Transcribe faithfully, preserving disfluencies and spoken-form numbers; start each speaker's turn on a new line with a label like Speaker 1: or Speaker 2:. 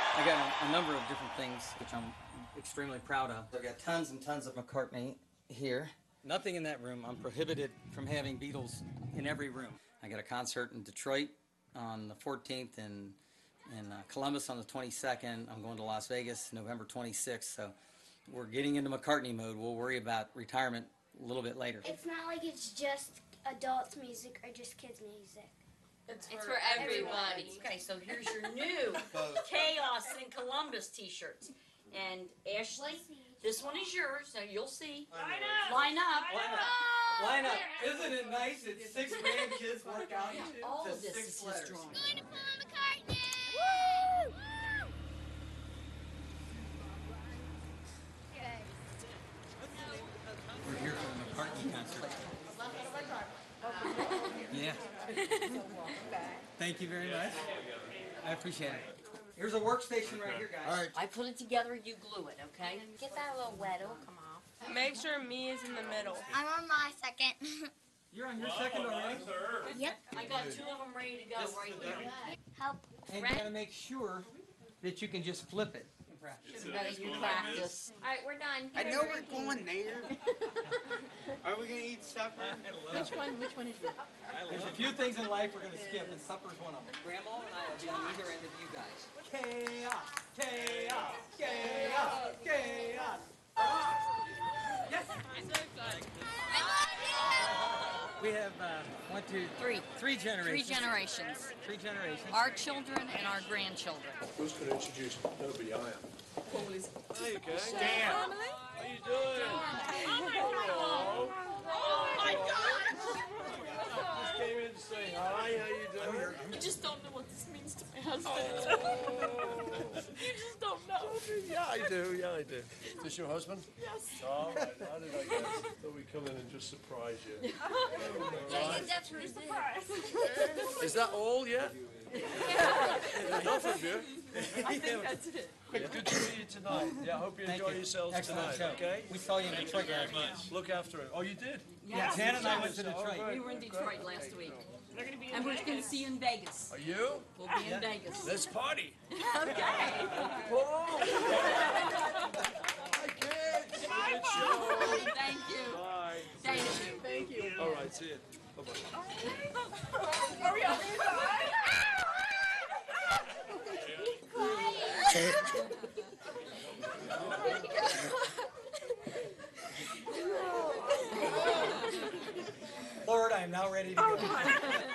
Speaker 1: I got a, a number of different things which I'm extremely proud of. I've got tons and tons of McCartney here. Nothing in that room. I'm prohibited from having Beatles in every room. I got a concert in Detroit on the fourteenth and in uh, Columbus on the twenty-second. I'm going to Las Vegas November twenty-sixth. So we're getting into McCartney mode. We'll worry about retirement a little bit later.
Speaker 2: It's not like it's just adults music or just kids music.
Speaker 3: It's for,
Speaker 4: It's for everybody.
Speaker 3: everybody.
Speaker 4: Okay, so here's your new Chaos in Columbus t-shirts. And Ashley, this one is yours, so you'll see.
Speaker 3: Line up!
Speaker 4: Line up.
Speaker 1: Line up. Line up. Isn't it nice? It's six grandkids work out.
Speaker 4: All
Speaker 1: to
Speaker 4: of this
Speaker 1: six
Speaker 4: is his
Speaker 1: letters.
Speaker 4: drawing.
Speaker 2: Going to Paul McCartney! Woo! Okay.
Speaker 1: We're here for the McCartney concert. Yeah. Thank you very much. I appreciate it. Here's a workstation right here, guys.
Speaker 5: All right.
Speaker 4: I put it together, you glue it, okay?
Speaker 2: Get that a little wet, it'll come off.
Speaker 3: Make sure me is in the middle.
Speaker 2: I'm on my second.
Speaker 1: You're on your second already?
Speaker 2: Yep.
Speaker 4: I got two of them ready to go right here.
Speaker 2: Help.
Speaker 1: And you gotta make sure that you can just flip it. in practice.
Speaker 4: Better you practice.
Speaker 3: All right, we're done.
Speaker 5: I know we're going there.
Speaker 6: Are we gonna eat supper?
Speaker 3: Which one? Which one is it?
Speaker 1: There's a few things in life we're gonna skip, and supper's one of them. Grandma and I will be on either end of you guys. Chaos! Chaos! Chaos! Chaos! Yes! We have uh, one, two,
Speaker 4: Three.
Speaker 1: three generations.
Speaker 4: Three generations.
Speaker 1: Three generations.
Speaker 4: Our children and our grandchildren.
Speaker 7: Who's going to introduce them? Nobody, I am.
Speaker 6: There you go.
Speaker 1: Dan.
Speaker 6: How you doing?
Speaker 4: Oh my God!
Speaker 6: Just came in to say hi. How you doing?
Speaker 3: I just don't know what this means to my husband. You just don't know.
Speaker 7: Yeah, I do. Yeah, I do. Is this your husband?
Speaker 3: Yes.
Speaker 7: All right. How did I guess? Thought we'd come in and just surprise you.
Speaker 2: Definitely surprise.
Speaker 7: Is that all? Yeah. Enough of you.
Speaker 3: I think that's it.
Speaker 7: Good to meet you tonight. Yeah, I hope you
Speaker 1: Thank
Speaker 7: enjoy
Speaker 1: you.
Speaker 7: yourselves
Speaker 1: Excellent
Speaker 7: tonight.
Speaker 1: show.
Speaker 7: Okay.
Speaker 1: We saw you in Detroit last week.
Speaker 7: Look after it. Oh, you did.
Speaker 1: Yeah, Jan and I went to Detroit.
Speaker 4: We were in Detroit last week.
Speaker 3: They're gonna be in
Speaker 4: And we're going to
Speaker 3: Vegas.
Speaker 4: see you in Vegas.
Speaker 7: Are you?
Speaker 4: We'll be in Vegas.
Speaker 7: Let's party.
Speaker 4: Okay.
Speaker 7: Paul. Hi, kids. Good show.
Speaker 4: Thank you.
Speaker 7: Bye.
Speaker 4: Thank you.
Speaker 3: Thank you.
Speaker 7: All right. See you. Bye bye.
Speaker 3: Are we on the inside?
Speaker 1: Lord, I am now ready to go.